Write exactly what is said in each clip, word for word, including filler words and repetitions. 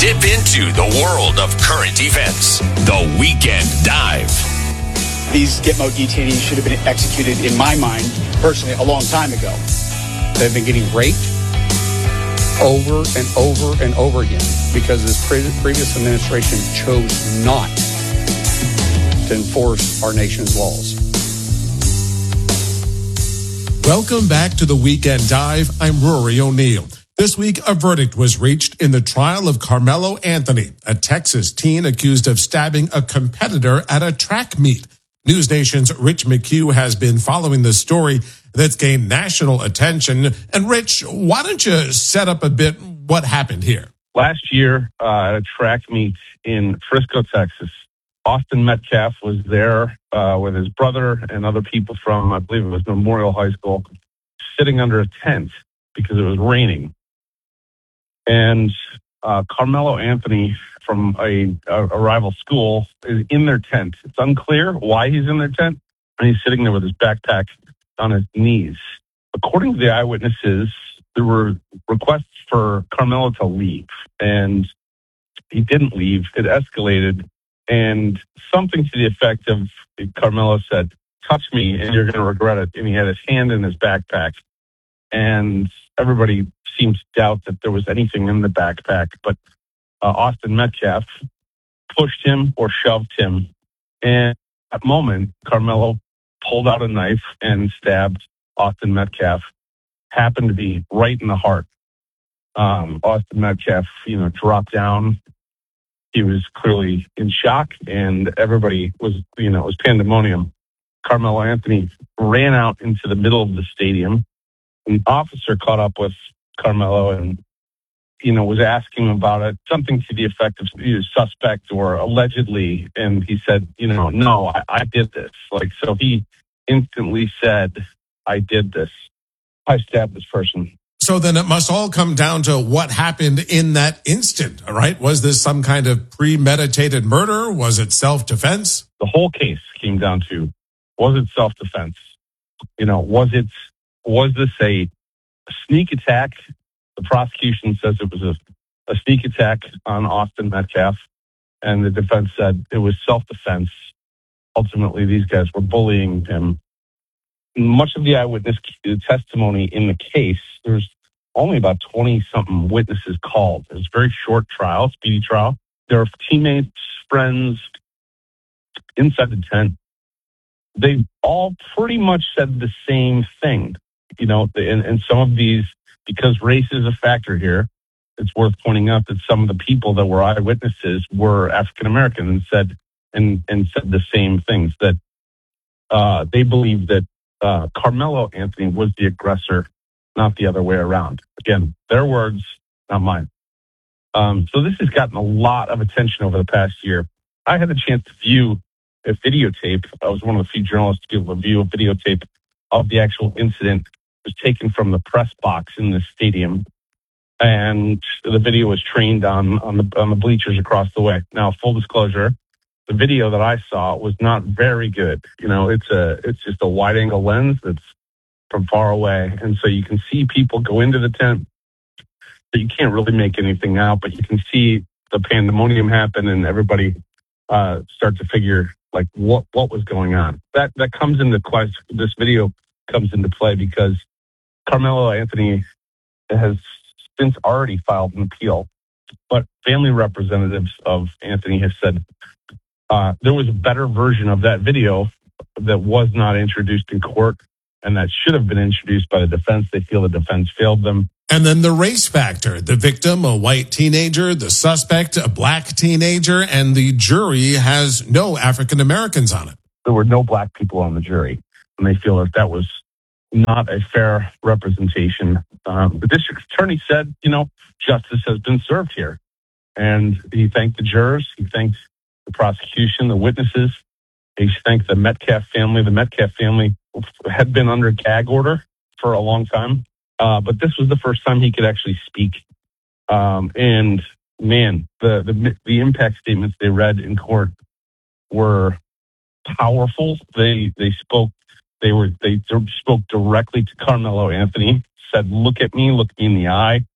Dip into the world of current events. The Weekend Dive. These Gitmo detainees should have been executed, in my mind, personally, a long time ago. They've been getting raped over and over and over again because this pre- previous administration chose not to enforce our nation's laws. Welcome back to the Weekend Dive. I'm Rory O'Neill. This week, a verdict was reached in the trial of Carmelo Anthony, a Texas teen accused of stabbing a competitor at a track meet. News Nation's Rich McHugh has been following the story that's gained national attention. And Rich, why don't you set up a bit what happened here? Last year, uh, at a track meet in Frisco, Texas, Austin Metcalf was there uh, with his brother and other people from, I believe it was Memorial High School, sitting under a tent because it was raining. And uh, Carmelo Anthony from a, a, a rival school is in their tent. It's unclear why he's in their tent, and he's sitting there with his backpack on his knees. According to the eyewitnesses, there were requests for Carmelo to leave, and he didn't leave. It escalated, and something to the effect of Carmelo said, "Touch me and you're going to regret it." And he had his hand in his backpack, and everybody seemed to doubt that there was anything in the backpack, but uh, Austin Metcalf pushed him or shoved him, and at that moment, Carmelo pulled out a knife and stabbed Austin Metcalf. Happened to be right in the heart. Um, Austin Metcalf, you know, dropped down. He was clearly in shock, and everybody was, you know, it was pandemonium. Carmelo Anthony ran out into the middle of the stadium. An officer caught up with Carmelo and, you know, was asking him about it, something to the effect of you know, suspect or allegedly. And he said, you know, no, I, I did this. Like, so he instantly said, I did this. I stabbed this person. So then it must all come down to what happened in that instant, all right? Was this some kind of premeditated murder? Was it self-defense? The whole case came down to, was it self-defense? You know, was it, was this a, a sneak attack? The prosecution says it was a, a sneak attack on Austin Metcalf, and the defense said it was self-defense. Ultimately, these guys were bullying him. Much of the eyewitness testimony in the case, there's only about twenty-something witnesses called. It was a very short trial, speedy trial. There are teammates, friends inside the tent. They all pretty much said the same thing. You know, and, and some of these, because race is a factor here, it's worth pointing out that some of the people that were eyewitnesses were African American and said and, and said the same things, that uh, they believe that uh, Carmelo Anthony was the aggressor, not the other way around. Again, their words, not mine. Um, so this has gotten a lot of attention over the past year. I had a chance to view a videotape. I was one of the few journalists to be able to view a videotape of the actual incident. It was taken from the press box in the stadium, and the video was trained on on the on the bleachers across the way. Now, full disclosure, the video that I saw was not very good. You know, it's a it's just a wide angle lens that's from far away, and so you can see people go into the tent, but you can't really make anything out. But you can see the pandemonium happen, and everybody uh, start to figure like what what was going on. That that comes into question. This video comes into play because Carmelo Anthony has since already filed an appeal, but family representatives of Anthony have said uh, there was a better version of that video that was not introduced in court, and that should have been introduced by the defense. They feel the defense failed them. And then the race factor, the victim, a white teenager, the suspect, a black teenager, and the jury has no African Americans on it. There were no black people on the jury, and they feel that that was not a fair representation. Um, the district attorney said, you know, justice has been served here. And he thanked the jurors. He thanked the prosecution, the witnesses. He thanked the Metcalf family. The Metcalf family had been under gag order for a long time. Uh, but this was the first time he could actually speak. Um, and man, the, the the impact statements they read in court were powerful. They they spoke they were they spoke directly to Carmelo Anthony. Said, "Look at me, look me in the eye.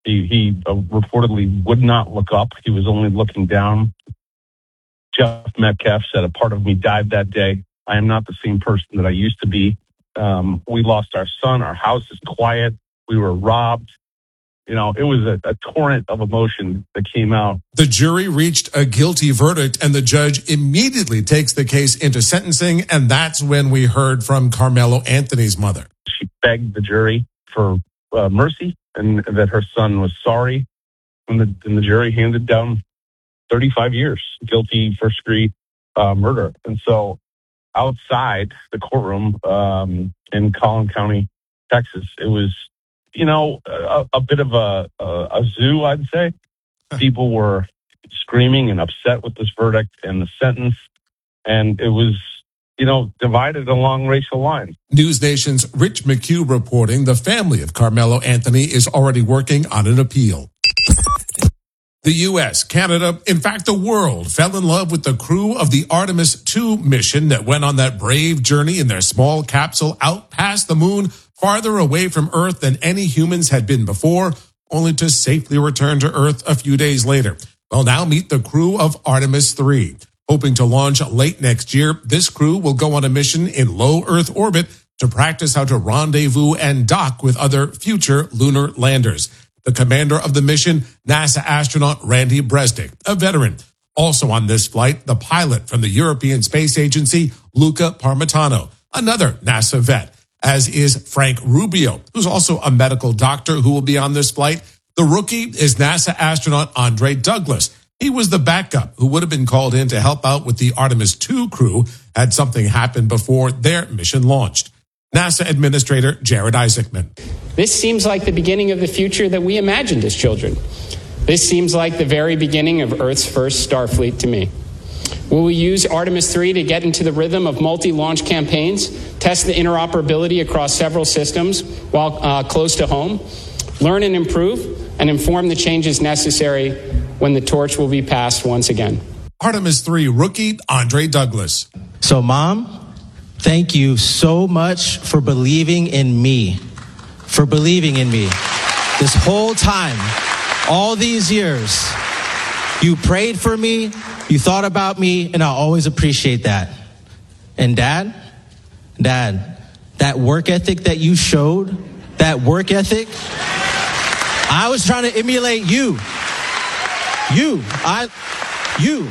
He, he uh, reportedly would not look up. He was only looking down. Jeff Metcalf said, a part of me died that day. I am not the same person that I used to be. Um, we lost our son. Our house is quiet. We were robbed. You know, it was a, a torrent of emotion that came out. The jury reached a guilty verdict, and the judge immediately takes the case into sentencing, and that's when we heard from Carmelo Anthony's mother. She begged the jury for uh, mercy and that her son was sorry, and the, and the jury handed down thirty-five years, guilty first degree uh, murder. And so outside the courtroom um, in Collin County, Texas, it was, you know, a, a bit of a, a, a zoo, I'd say. People were screaming and upset with this verdict and the sentence. And it was, you know, divided along racial lines. News Nation's Rich McHugh reporting the family of Carmelo Anthony is already working on an appeal. The U S, Canada, in fact, the world fell in love with the crew of the Artemis two mission that went on that brave journey in their small capsule out past the moon, farther away from Earth than any humans had been before, only to safely return to Earth a few days later. Well, now meet the crew of Artemis three. Hoping to launch late next year, this crew will go on a mission in low Earth orbit to practice how to rendezvous and dock with other future lunar landers. The commander of the mission, NASA astronaut Randy Bresnik, a veteran. Also on this flight, the pilot from the European Space Agency, Luca Parmitano, another NASA vet, as is Frank Rubio, who's also a medical doctor who will be on this flight. The rookie is NASA astronaut Andre Douglas. He was the backup who would have been called in to help out with the Artemis two crew had something happened before their mission launched. NASA Administrator Jared Isaacman. This seems like the beginning of the future that we imagined as children. This seems like the very beginning of Earth's first Starfleet to me. Will we use Artemis three to get into the rhythm of multi-launch campaigns, test the interoperability across several systems while uh, close to home, learn and improve, and inform the changes necessary when the torch will be passed once again? Artemis three rookie Andre Douglas. So, Mom, thank you so much for believing in me, for believing in me. This whole time, all these years, you prayed for me, you thought about me, and I always appreciate that. And Dad, Dad, that work ethic that you showed, that work ethic, I was trying to emulate you. You, I, you.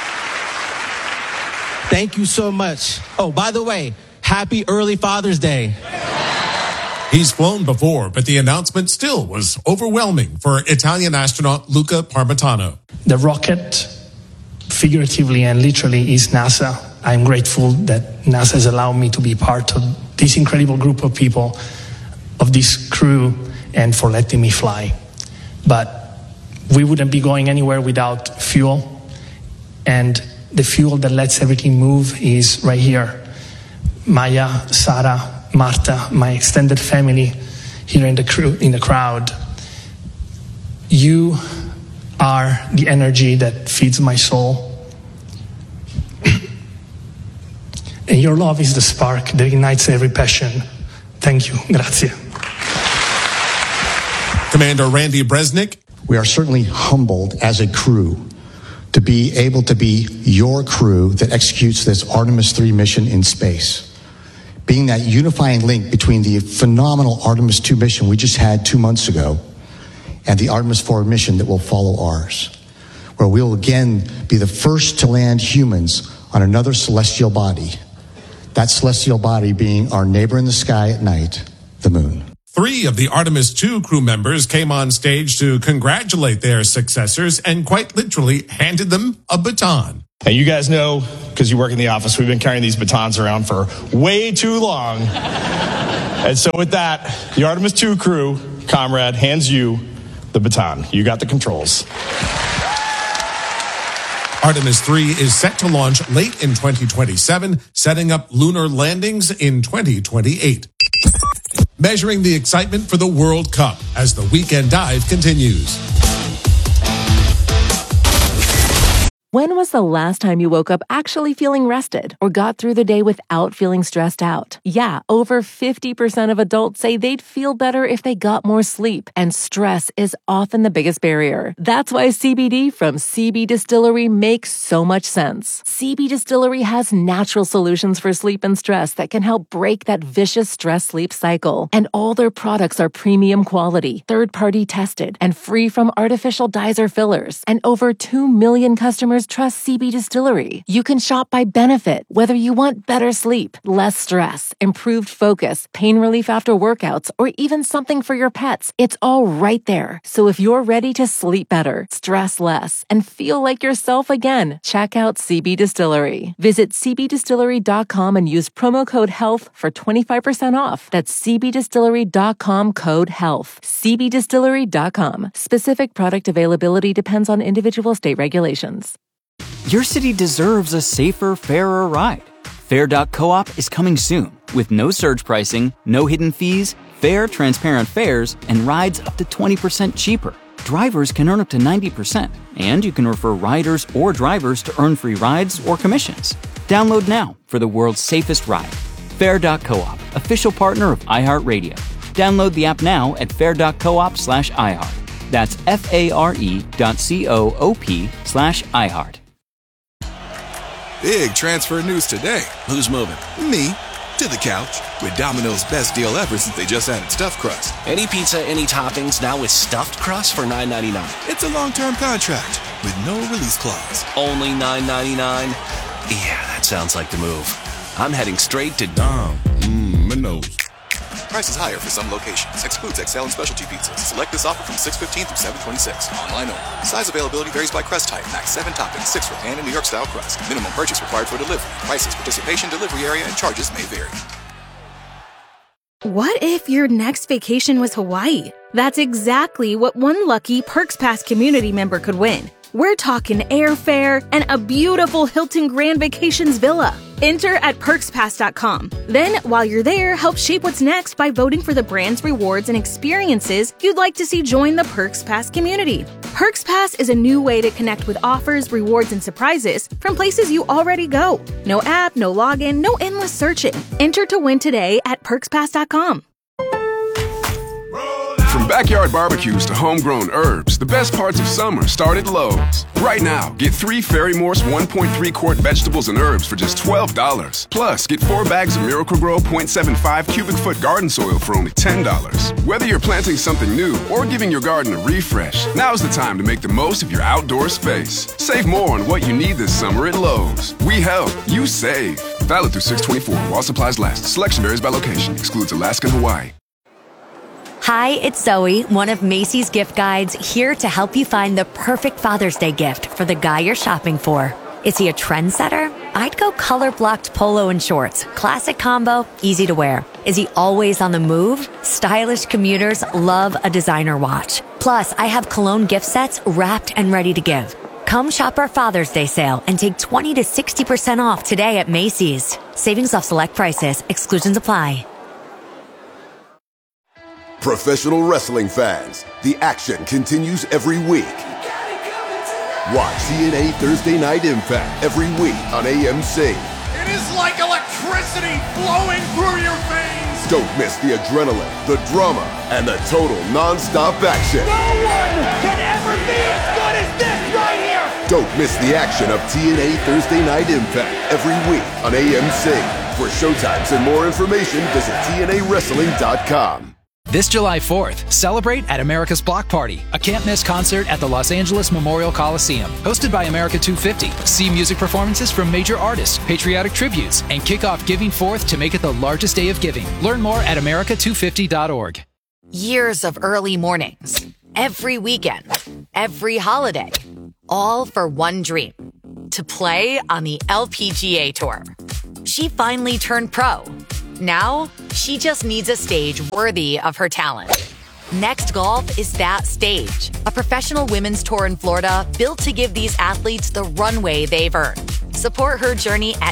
Thank you so much. Oh, by the way, happy early Father's Day. He's flown before, but the announcement still was overwhelming for Italian astronaut Luca Parmitano. The rocket, figuratively and literally, is NASA. I'm grateful that NASA has allowed me to be part of this incredible group of people, of this crew, and for letting me fly. But we wouldn't be going anywhere without fuel, and the fuel that lets everything move is right here. Maya, Sarah, Marta, my extended family here in the crew, in the crowd. You are the energy that feeds my soul. And your love is the spark that ignites every passion. Thank you. Grazie. Commander Randy Bresnik. We are certainly humbled as a crew to be able to be your crew that executes this Artemis three mission in space. Being that unifying link between the phenomenal Artemis two mission we just had two months ago and the Artemis four mission that will follow ours, where we will again be the first to land humans on another celestial body. That celestial body being our neighbor in the sky at night, the moon. Three of the Artemis two crew members came on stage to congratulate their successors and quite literally handed them a baton. And you guys know, because you work in the office, we've been carrying these batons around for way too long. And so with that, the Artemis two crew, comrade, hands you the baton. You got the controls. Artemis three is set to launch late in twenty twenty-seven, setting up lunar landings in twenty twenty-eight. Measuring the excitement for the World Cup as the Weekend Dive continues. When was the last time you woke up actually feeling rested or got through the day without feeling stressed out? Yeah, over fifty percent of adults say they'd feel better if they got more sleep, and stress is often the biggest barrier. That's why C B D from C B Distillery makes so much sense. C B Distillery has natural solutions for sleep and stress that can help break that vicious stress-sleep cycle. And all their products are premium quality, third-party tested, and free from artificial dyes or fillers. And over two million customers trust C B Distillery. You can shop by benefit, whether you want better sleep, less stress, improved focus, pain relief after workouts, or even something for your pets. It's all right there. So if you're ready to sleep better, stress less, and feel like yourself again, check out C B Distillery. Visit c b distillery dot com and use promo code HEALTH for twenty-five percent off. That's c b distillery dot com code HEALTH. c b distillery dot com. Specific product availability depends on individual state regulations. Your city deserves a safer, fairer ride. Fair dot coop is coming soon with no surge pricing, no hidden fees, fair, transparent fares, and rides up to twenty percent cheaper. Drivers can earn up to ninety percent, and you can refer riders or drivers to earn free rides or commissions. Download now for the world's safest ride. Fair dot coop, official partner of iHeartRadio. Download the app now at fair dot coop slash iHeart. That's F-A-R-E dot C-O-O-P slash iHeart. Big transfer news today. Who's moving? Me. To the couch. With Domino's best deal ever since they just added stuffed crust. Any pizza, any toppings, now with stuffed crust for nine ninety-nine. It's a long-term contract with no release clause. Only nine ninety-nine? Yeah, that sounds like the move. I'm heading straight to Dom. Mmm, Minos. Prices higher for some locations. Excludes X L and specialty pizzas. Select this offer from six fifteen through seven twenty-six. Online only. Size availability varies by crust type. Max seven toppings, six for pan and New York style crust. Minimum purchase required for delivery. Prices, participation, delivery area, and charges may vary. What if your next vacation was Hawaii? That's exactly what one lucky Perks Pass community member could win. We're talking airfare and a beautiful Hilton Grand Vacations villa. Enter at perks pass dot com. Then, while you're there, help shape what's next by voting for the brands, rewards, and experiences you'd like to see join the Perks Pass community. Perks Pass is a new way to connect with offers, rewards, and surprises from places you already go. No app, no login, no endless searching. Enter to win today at perks pass dot com. From backyard barbecues to homegrown herbs, the best parts of summer start at Lowe's. Right now, get three Fairy Morse one point three quart vegetables and herbs for just twelve dollars. Plus, get four bags of Miracle-Gro zero point seven five cubic foot garden soil for only ten dollars. Whether you're planting something new or giving your garden a refresh, now's the time to make the most of your outdoor space. Save more on what you need this summer at Lowe's. We help, you save. Valid through six twenty-four while supplies last. Selection varies by location. Excludes Alaska and Hawaii. Hi, it's Zoe, one of Macy's gift guides, here to help you find the perfect Father's Day gift for the guy you're shopping for. Is he a trendsetter? I'd go color-blocked polo and shorts. Classic combo, easy to wear. Is he always on the move? Stylish commuters love a designer watch. Plus, I have cologne gift sets wrapped and ready to give. Come shop our Father's Day sale and take twenty to sixty percent off today at Macy's. Savings off select prices. Exclusions apply. Professional wrestling fans, the action continues every week. Watch T N A Thursday Night Impact every week on A M C. It is like electricity flowing through your veins. Don't miss the adrenaline, the drama, and the total non-stop action. No one can ever be as good as this right here. Don't miss the action of T N A Thursday Night Impact every week on A M C. For showtimes and more information, visit T N A wrestling dot com. This July fourth, celebrate at America's Block Party, a can't-miss concert at the Los Angeles Memorial Coliseum. Hosted by America two fifty, see music performances from major artists, patriotic tributes, and kick off Giving Forth to make it the largest day of giving. Learn more at america two fifty dot org. Years of early mornings, every weekend, every holiday, all for one dream, to play on the L P G A Tour. She finally turned pro. Now, she just needs a stage worthy of her talent. Next Golf is that stage, a professional women's tour in Florida built to give these athletes the runway they've earned. Support her journey at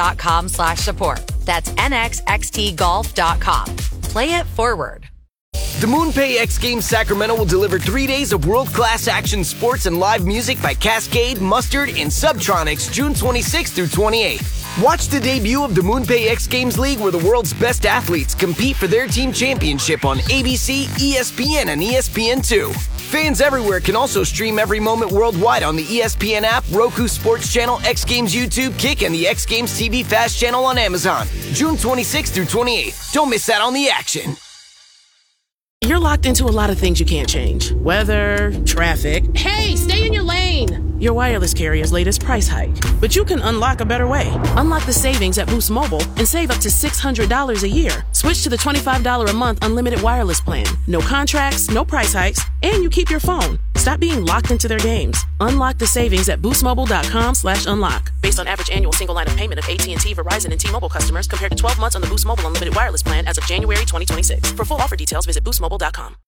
nextgolf.com slash support. That's N X X T golf dot com. Play it forward. The MoonPay X Games Sacramento will deliver three days of world-class action sports and live music by Cascade, Mustard, and Subtronics June twenty-sixth through twenty-eighth. Watch the debut of the MoonPay X Games League, where the world's best athletes compete for their team championship on A B C, E S P N, and E S P N two. Fans everywhere can also stream every moment worldwide on the E S P N app, Roku Sports Channel, X Games YouTube, Kick, and the X Games T V Fast channel on Amazon. June twenty-sixth through twenty-eighth. Don't miss out on the action. You're locked into a lot of things you can't change. Weather, traffic. Hey, stay in your lane! Your wireless carrier's latest price hike. But you can unlock a better way. Unlock the savings at Boost Mobile and save up to six hundred dollars a year. Switch to the twenty-five dollars a month unlimited wireless plan. No contracts, no price hikes, and you keep your phone. Stop being locked into their games. Unlock the savings at boostmobile.com slash unlock. Based on average annual single line of payment of A T and T, Verizon, and T-Mobile customers compared to twelve months on the Boost Mobile unlimited wireless plan as of January twenty twenty-six. For full offer details, visit boost mobile dot com.